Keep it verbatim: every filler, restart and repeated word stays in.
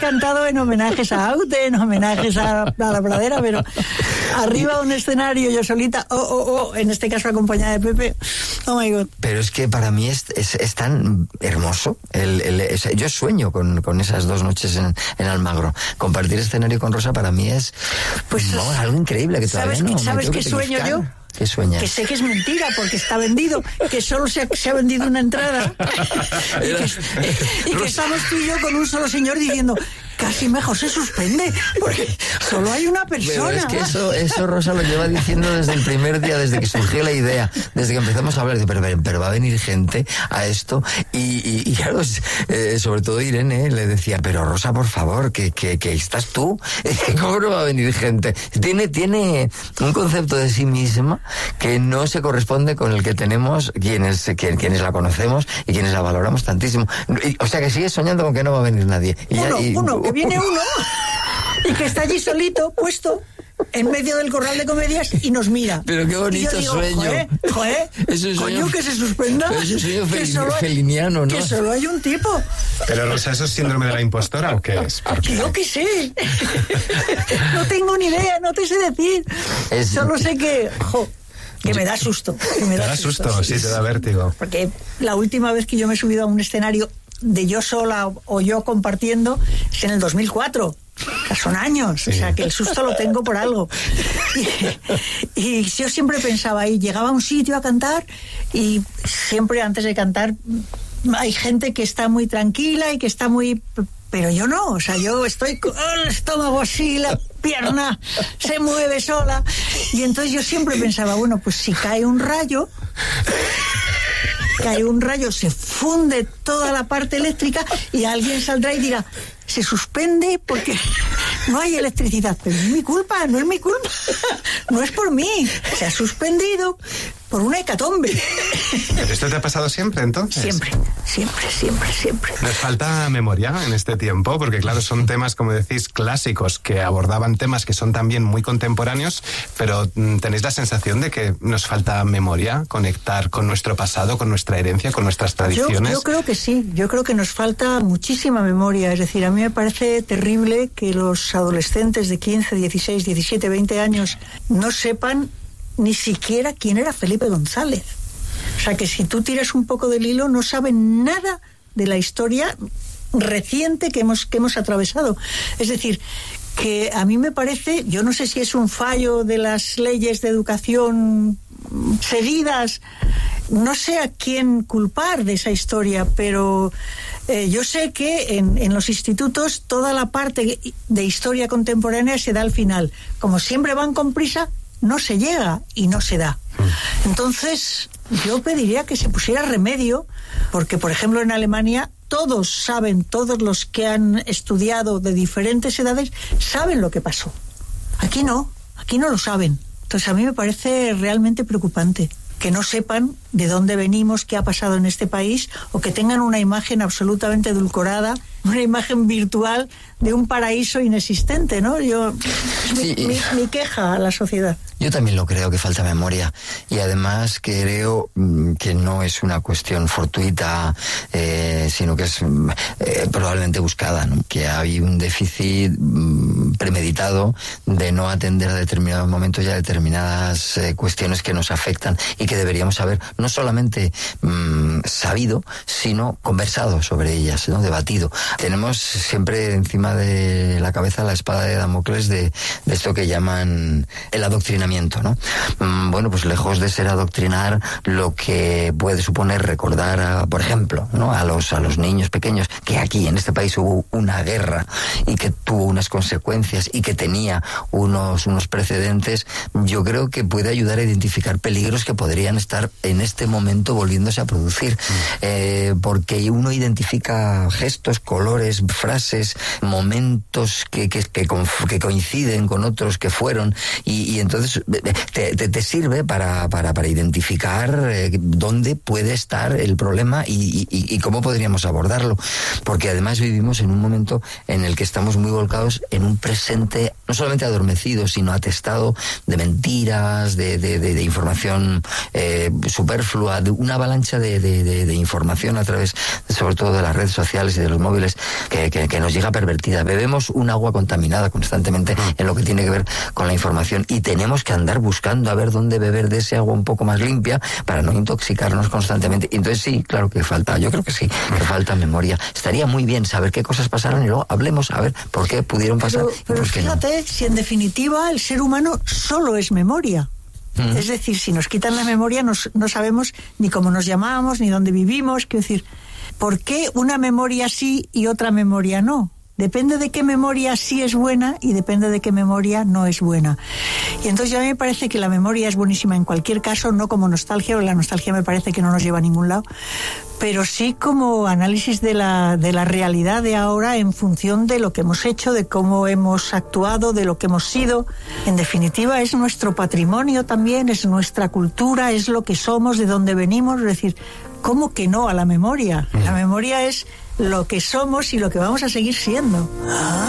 cantado en homenajes a Aute, en homenajes a, a La Pradera, pero arriba de un escenario yo solita, oh, oh, oh, en este caso acompañada de Pepe, oh my God. Pero es que para mí es, es, es tan hermoso, el, el, es, yo sueño con, con esas dos noches en, en Almagro. Compartir escenario con Rosa para mí es pues, no, algo increíble que todavía ¿sabes, no. ¿Sabes qué sueño yo? ¿Qué sueñas? Que sé que es mentira porque está vendido, que solo se ha, se ha vendido una entrada y que, y que estamos tú y yo con un solo señor diciendo casi mejor se suspende porque solo hay una persona. Pero es que eso, eso Rosa lo lleva diciendo desde el primer día, desde que surgió la idea, desde que empezamos a hablar de pero, pero, pero va a venir gente a esto y, y, y claro, eh, sobre todo Irene le decía, pero Rosa, por favor, que, que, que estás tú, ¿cómo no va a venir gente? Tiene, tiene un concepto de sí misma que no se corresponde con el que tenemos quienes, quienes la conocemos y quienes la valoramos tantísimo. O sea que sigue soñando con que no va a venir nadie. Y uno, ya, y, uno, que viene uno y que está allí solito, puesto en medio del corral de comedias y nos mira. Pero qué bonito digo, sueño. Joder, joder, es un sueño, coño, que se suspenda. Es un sueño fel, que solo, feliniano, ¿no? Que solo hay un tipo. Pero Rosa, ¿eso es síndrome de la impostora o qué es? Porque... Yo qué sé. No tengo ni idea, no te sé decir. Es... Solo sé que... Jo, que me da susto. Que me te da, da susto, susto sí, sí, te da vértigo. Porque la última vez que yo me he subido a un escenario de yo sola o yo compartiendo es en el dos mil cuatro. Son años, sí. O sea que el susto lo tengo por algo. Y, y yo siempre pensaba ahí, llegaba a un sitio a cantar y siempre antes de cantar hay gente que está muy tranquila y que está muy... Pero yo no, o sea, yo estoy con el estómago así, la pierna se mueve sola. Y entonces yo siempre pensaba, bueno, pues si cae un rayo, cae un rayo, se funde toda la parte eléctrica y alguien saldrá y dirá, se suspende porque no hay electricidad. Pero no es mi culpa, no es mi culpa, no es por mí, se ha suspendido por una hecatombe. ¿Pero esto te ha pasado siempre, entonces? Siempre, siempre, siempre, siempre. Nos falta memoria en este tiempo, porque claro, son temas, como decís, clásicos, que abordaban temas que son también muy contemporáneos, pero ¿tenéis la sensación de que nos falta memoria, conectar con nuestro pasado, con nuestra herencia, con nuestras tradiciones? Yo, yo creo que sí, yo creo que nos falta muchísima memoria, es decir, a mí me parece terrible que los adolescentes de quince, dieciséis, diecisiete, veinte años no sepan ni siquiera quién era Felipe González. O sea, que si tú tiras un poco del hilo, no saben nada de la historia reciente que hemos, que hemos atravesado. Es decir, que a mí me parece, yo no sé si es un fallo de las leyes de educación seguidas, no sé a quién culpar de esa historia, pero eh, yo sé que en, en los institutos toda la parte de historia contemporánea se da al final. Como siempre van con prisa, no se llega y no se da. Entonces, yo pediría que se pusiera remedio, porque, por ejemplo, en Alemania todos saben, todos los que han estudiado de diferentes edades, saben lo que pasó. Aquí no, aquí no lo saben. Entonces, a mí me parece realmente preocupante que no sepan de dónde venimos, qué ha pasado en este país, o que tengan una imagen absolutamente edulcorada, una imagen virtual de un paraíso inexistente, ¿no? Yo, sí, mi, mi, mi queja a la sociedad. Yo también lo creo, que falta memoria, y además creo que no es una cuestión fortuita, eh, sino que es eh, probablemente buscada, ¿no? Que hay un déficit mm, premeditado de no atender a determinados momentos y a determinadas eh, cuestiones que nos afectan y que deberíamos haber no solamente mmm, sabido, sino conversado sobre ellas, ¿no? Debatido. Tenemos siempre encima de la cabeza la espada de Damocles de, de esto que llaman el adoctrinamiento, ¿no? Mm, bueno, pues lejos de ser adoctrinar, lo que puede suponer recordar, a, por ejemplo, ¿no? a los a los niños pequeños que aquí en este país hubo una guerra y que tuvo unas consecuencias y que tenía unos unos precedentes, yo creo que puede ayudar a identificar peligros que podrían estar en este momento volviéndose a producir, mm. eh, porque uno identifica gestos, colores, frases, momentos que, que, que, que coinciden con otros que fueron, y, y entonces te, te, te sirve para, para, para identificar eh, dónde puede estar el problema y, y, y cómo podríamos abordarlo, porque además vivimos en un momento en el que estamos muy volcados en un presente no solamente adormecido, sino atestado de mentiras, de, de, de, de información eh, superflua, de una avalancha de, de, de, de información a través, sobre todo, de las redes sociales y de los móviles, inglés, que, que, que nos llega pervertida. Bebemos un agua contaminada constantemente en lo que tiene que ver con la información y tenemos que andar buscando a ver dónde beber de ese agua un poco más limpia para no intoxicarnos constantemente. Y entonces sí, claro que falta, yo creo que sí, que falta memoria. Estaría muy bien saber qué cosas pasaron y luego hablemos a ver por qué pudieron pasar. Pero, pero fíjate, no. Si en definitiva el ser humano solo es memoria. Mm. Es decir, si nos quitan la memoria nos, no sabemos ni cómo nos llamamos, ni dónde vivimos. Quiero decir, ¿por qué una memoria sí y otra memoria no? Depende de qué memoria sí es buena y depende de qué memoria no es buena. Y entonces a mí me parece que la memoria es buenísima en cualquier caso, no como nostalgia, porque la nostalgia me parece que no nos lleva a ningún lado, pero sí como análisis de la, de la realidad de ahora en función de lo que hemos hecho, de cómo hemos actuado, de lo que hemos sido. En definitiva, es nuestro patrimonio también, es nuestra cultura, es lo que somos, de dónde venimos. Es decir, ¿cómo que no a la memoria? La memoria es lo que somos y lo que vamos a seguir siendo.